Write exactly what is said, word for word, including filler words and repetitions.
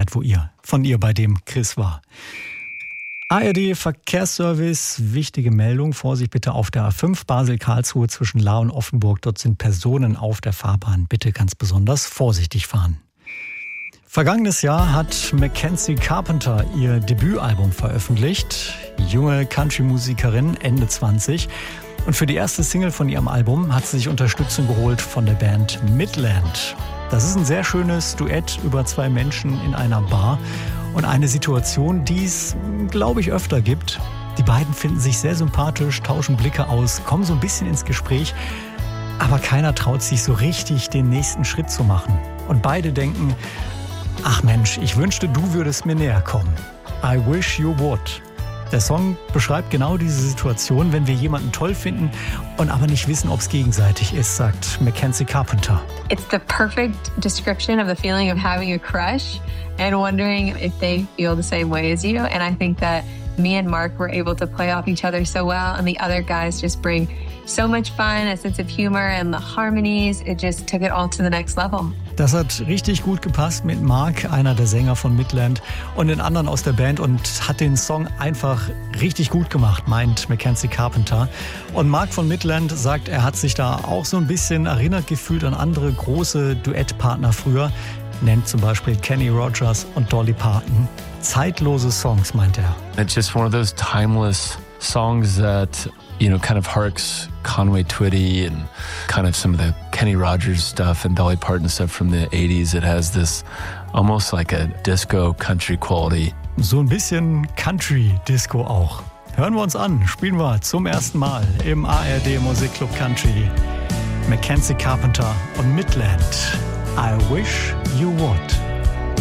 Zeit, wo ihr von ihr bei dem Chris war. A R D Verkehrsservice, wichtige Meldung. Vorsicht bitte auf der A fünf Basel-Karlsruhe zwischen Lahr und Offenburg. Dort sind Personen auf der Fahrbahn. Bitte ganz besonders vorsichtig fahren. Vergangenes Jahr hat Mackenzie Carpenter ihr Debütalbum veröffentlicht. Junge Country-Musikerin, Ende zwanzig. Und für die erste Single von ihrem Album hat sie sich Unterstützung geholt von der Band Midland. Das ist ein sehr schönes Duett über zwei Menschen in einer Bar. Und eine Situation, die es, glaube ich, öfter gibt. Die beiden finden sich sehr sympathisch, tauschen Blicke aus, kommen so ein bisschen ins Gespräch. Aber keiner traut sich so richtig, den nächsten Schritt zu machen. Und beide denken, ach Mensch, ich wünschte, du würdest mir näher kommen. I wish you would. Der Song beschreibt genau diese Situation, wenn wir jemanden toll finden und aber nicht wissen, ob es gegenseitig ist, sagt Mackenzie Carpenter. It's the perfect description of the feeling of having a crush and wondering if they feel the same way as you. And I think that me and Mark were able to play off each other so well, and the other guys just bring so much fun, a sense of humor and the harmonies. It just took it all to the next level. Das hat richtig gut gepasst mit Mark, einer der Sänger von Midland, und den anderen aus der Band und hat den Song einfach richtig gut gemacht, meint Mackenzie Carpenter. Und Mark von Midland sagt, er hat sich da auch so ein bisschen erinnert gefühlt an andere große Duettpartner früher, nennt zum Beispiel Kenny Rogers und Dolly Parton. Zeitlose Songs, meint er. It's just one of those timeless songs that, you know, kind of harks Conway Twitty and kind of some of the Kenny Rogers stuff and Dolly Parton stuff from the eighties. It has this almost like a disco country quality. So ein bisschen Country-Disco auch. Hören wir uns an, spielen wir zum ersten Mal im A R D Musikclub Country. Mackenzie Carpenter und Midland. I wish you would.